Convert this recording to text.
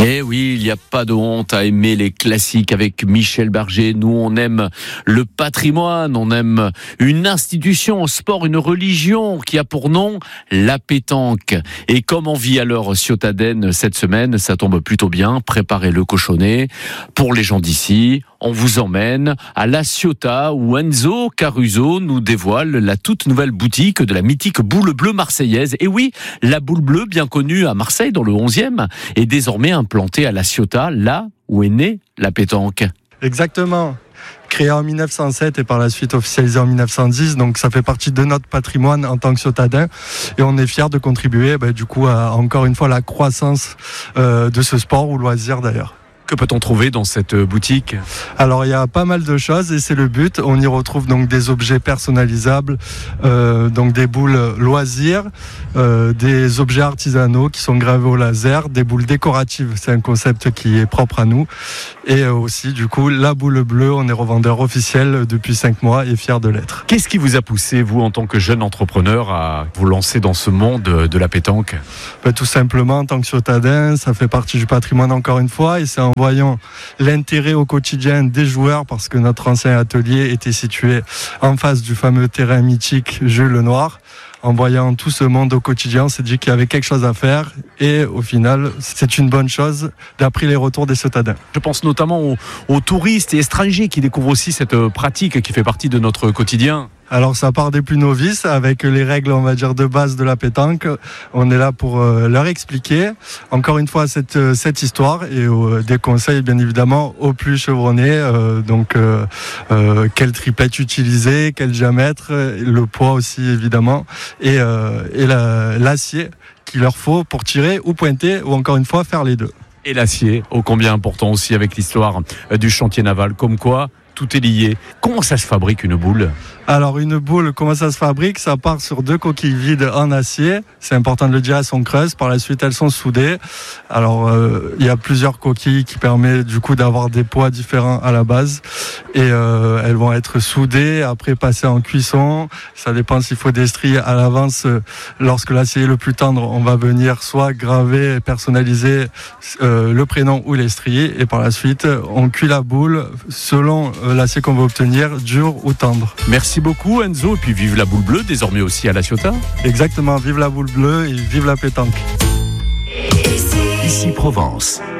Eh oui, il n'y a pas de honte à aimer les classiques avec Michel Berger. Nous, on aime le patrimoine, on aime une institution, un sport, une religion qui a pour nom la pétanque. Et comme on vit à l'heure ciotadenne cette semaine, ça tombe plutôt bien. Préparez le cochonnet. Pour les gens d'ici, on vous emmène à La Ciotat où Enzo Caruso nous dévoile la toute nouvelle boutique de la mythique boule bleue marseillaise. Et oui, la boule bleue, bien connue à Marseille dans le 11e, est désormais implantée à La Ciotat, là où est née la pétanque. Exactement. Créé en 1907 et par la suite officialisé en 1910, donc ça fait partie de notre patrimoine en tant que ciotadin et on est fiers de contribuer du coup à encore une fois la croissance de ce sport ou loisir d'ailleurs. Que peut-on trouver dans cette boutique ? Alors il y a pas mal de choses et c'est le but. On y retrouve donc des objets personnalisables, donc des boules loisirs, des objets artisanaux qui sont gravés au laser, des boules décoratives. C'est un concept qui est propre à nous. Et aussi du coup la boule bleue, on est revendeur officiel depuis 5 mois et fiers de l'être. Qu'est-ce qui vous a poussé, vous en tant que jeune entrepreneur, à vous lancer dans ce monde de la pétanque ? Tout simplement en tant que ciotadin, ça fait partie du patrimoine encore une fois et c'est en voyant l'intérêt au quotidien des joueurs, parce que notre ancien atelier était situé en face du fameux terrain mythique Jules Lenoir. En voyant tout ce monde au quotidien, on s'est dit qu'il y avait quelque chose à faire et au final, c'est une bonne chose d'après les retours des ciotadins. Je pense notamment aux touristes et étrangers qui découvrent aussi cette pratique qui fait partie de notre quotidien. Alors ça part des plus novices avec les règles, on va dire, de base de la pétanque. On est là pour leur expliquer encore une fois cette histoire et des conseils bien évidemment aux plus chevronnés. Quel triplet utiliser, quel diamètre, le poids aussi évidemment et l'acier qu'il leur faut pour tirer ou pointer ou encore une fois faire les deux. Et l'acier, ô combien important aussi avec l'histoire du chantier naval, comme quoi tout est lié. Comment ça se fabrique une boule ? Alors une boule, comment ça se fabrique ? Ça part sur 2 coquilles vides en acier. C'est important de le dire, elles sont creuses. Par la suite, elles sont soudées. Alors il y a plusieurs coquilles qui permettent du coup d'avoir des poids différents à la base. Et elles vont être soudées, après passées en cuisson. Ça dépend s'il faut des stries à l'avance. Lorsque l'acier est le plus tendre, on va venir soit graver, personnaliser le prénom ou les stries. Et par la suite, on cuit la boule selon l'acier qu'on va obtenir, dur ou tendre. Merci beaucoup Enzo, et puis vive la boule bleue, désormais aussi à La Ciotat. Exactement, vive la boule bleue et vive la pétanque. Ici Provence.